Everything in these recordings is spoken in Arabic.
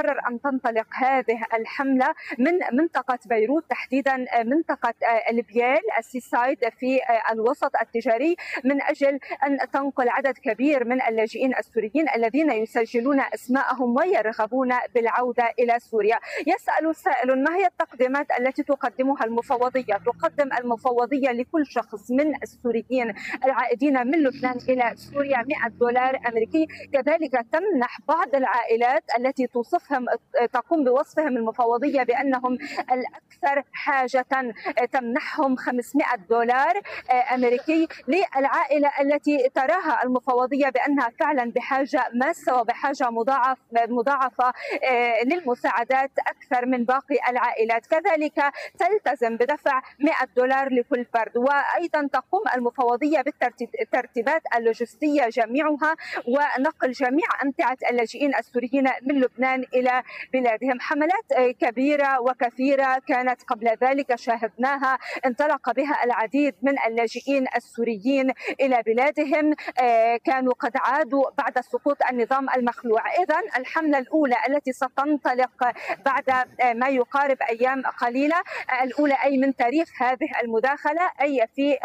المقرر أن تنطلق هذه الحملة من منطقة بيروت، تحديدا منطقة البيال السيسايد في الوسط التجاري، من أجل أن تنقل عدد كبير من اللاجئين السوريين الذين يسجلون أسماءهم ويرغبون بالعودة إلى سوريا. يسأل سائل: ما هي التقديمات التي تقدمها المفوضية؟ تقدم المفوضية لكل شخص من السوريين العائدين من لبنان إلى سوريا $100 أمريكي. كذلك تمنح بعض العائلات التي تقوم بوصفهم المفوضية بأنهم الأكثر حاجة، تمنحهم $500 أمريكي. للعائلة التي تراها المفوضية بأنها فعلا بحاجة ماسة وبحاجة مضاعفة للمساعدات أكثر من باقي العائلات، كذلك تلتزم بدفع $100 لكل فرد. وأيضا تقوم المفوضية بالترتيبات اللوجستية جميعها ونقل جميع أمتعة اللاجئين السوريين من لبنان إلى بلادهم. حملات كبيرة وكثيرة كانت قبل ذلك شاهدناها، انطلق بها العديد من اللاجئين السوريين إلى بلادهم، كانوا قد عادوا بعد سقوط النظام المخلوع. إذن الحملة الأولى التي ستنطلق بعد ما يقارب أيام قليلة، الأولى أي من تاريخ هذه المداخلة، أي في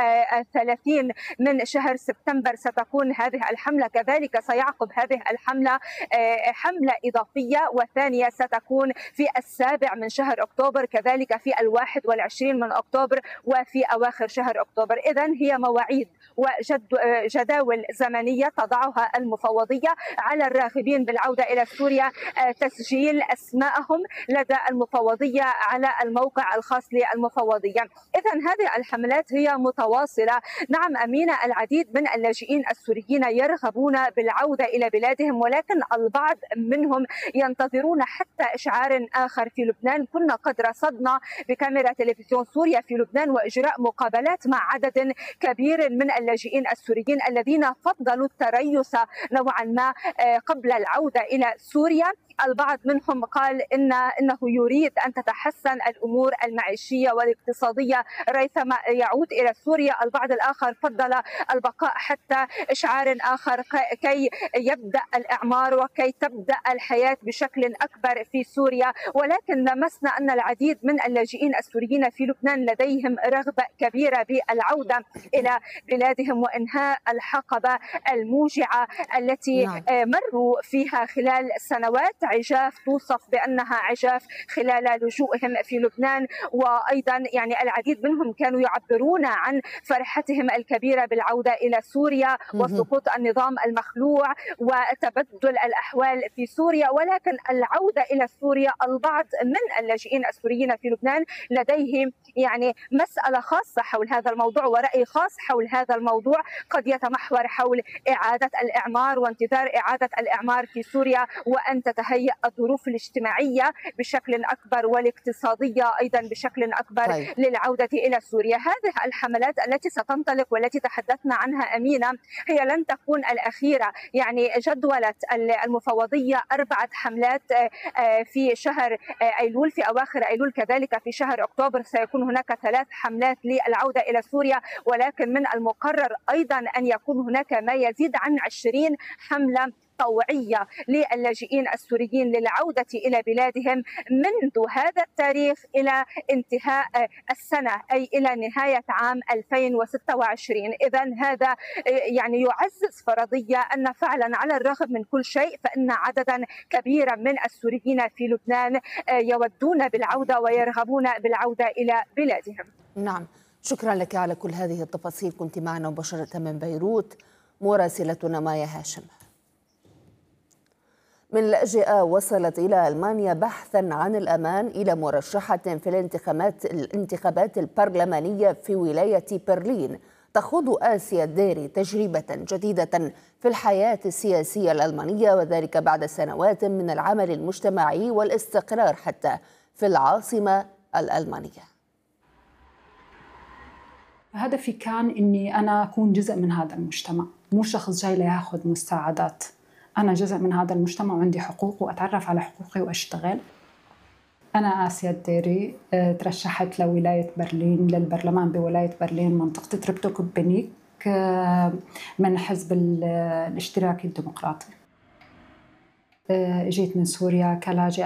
30 من شهر سبتمبر ستكون هذه الحملة. كذلك سيعقب هذه الحملة حملة إضافية وثانية ستكون في 7 من شهر أكتوبر، كذلك في 21 من أكتوبر وفي أواخر شهر أكتوبر. إذن هي مواعيد وجداول زمنية تضعها المفوضية على الراغبين بالعودة إلى سوريا، تسجيل أسماءهم لدى المفوضية على الموقع الخاص للمفوضية. إذن هذه الحملات هي متواصلة. نعم أمينة، العديد من اللاجئين السوريين يرغبون بالعودة إلى بلادهم، ولكن البعض منهم ينتظرون حتى إشعار آخر في لبنان. كنا قد رصدنا بكاميرا تلفزيون سوريا في لبنان وإجراء مقابلات مع عدد كبير من اللاجئين السوريين الذين فضلوا التريث نوعا ما قبل العودة إلى سوريا. البعض منهم قال إنه يريد أن تتحسن الأمور المعيشية والاقتصادية ريثما يعود إلى سوريا. البعض الآخر فضل البقاء حتى إشعار آخر كي يبدأ الإعمار وكي تبدأ الحياة بشكل أكبر في سوريا. ولكن لمسنا أن العديد من اللاجئين السوريين في لبنان لديهم رغبة كبيرة بالعودة إلى بلادهم وإنهاء الحقبة الموجعة التي مروا فيها خلال سنوات. عجاف توصف بأنها عجاف خلال لجوئهم في لبنان. وأيضا يعني العديد منهم كانوا يعبرون عن فرحتهم الكبيرة بالعودة إلى سوريا وسقوط النظام المخلوع وتبدل الأحوال في سوريا. ولكن العودة إلى سوريا، البعض من اللاجئين السوريين في لبنان لديه يعني مسألة خاصة حول هذا الموضوع ورأي خاص حول هذا الموضوع، قد يتمحور حول إعادة الإعمار وانتظار إعادة الإعمار في سوريا، وأن تتهيأ الظروف الاجتماعية بشكل أكبر والاقتصادية أيضا بشكل أكبر للعودة إلى سوريا. هذه الحملات التي ستنطلق والتي تحدثنا عنها أمينة هي لن تكون الأخيرة. يعني جدولة المفوضية 4 حملات في شهر أيلول، في أواخر أيلول، كذلك في شهر أكتوبر سيكون هناك 3 حملات للعودة إلى سوريا. ولكن من المقرر أيضا أن يكون هناك ما يزيد عن 20 حملة طوعية للاجئين السوريين للعودة إلى بلادهم منذ هذا التاريخ إلى انتهاء السنة، أي إلى نهاية عام 2026. إذن هذا يعني يعزز فرضية أن فعلا على الرغم من كل شيء فإن عددا كبيرا من السوريين في لبنان يودون بالعودة ويرغبون بالعودة إلى بلادهم. نعم، شكرا لك على كل هذه التفاصيل. كنت معنا مباشرة من بيروت مراسلتنا مايا هاشم. من اللاجئة وصلت إلى ألمانيا بحثا عن الأمان إلى مرشحة في الانتخابات البرلمانية في ولاية برلين. تخوض آسيا الديري تجربة جديدة في الحياة السياسية الألمانية، وذلك بعد سنوات من العمل المجتمعي والاستقرار حتى في العاصمة الألمانية. هدفي كان إني أنا أكون جزء من هذا المجتمع، مو شخص جاي ليأخذ مساعدات. أنا جزء من هذا المجتمع وعندي حقوق وأتعرف على حقوقي وأشتغل. أنا آسيا الديري، ترشحت لولاية برلين للبرلمان بولاية برلين منطقة تربتوكوبينيك من حزب الاشتراكي الديمقراطي. جيت من سوريا كلاجئة.